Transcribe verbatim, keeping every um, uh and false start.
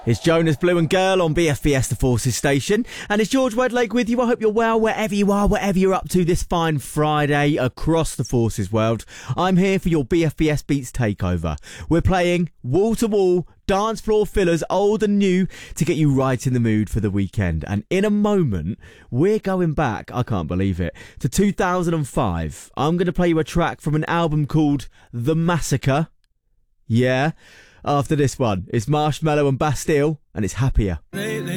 It's Jonas Blue and Girl on B F B S The Forces station, and it's George Wedlake with you. I hope you're well wherever you are, whatever you're up to this fine Friday across the Forces world. I'm here for your B F B S Beats takeover. We're playing wall-to-wall dance floor fillers, old and new, to get you right in the mood for the weekend. And in a moment, we're going back, I can't believe it, to two thousand five. I'm going to play you a track from an album called The Massacre. Yeah. After this one, it's Marshmello and Bastille, and it's Happier.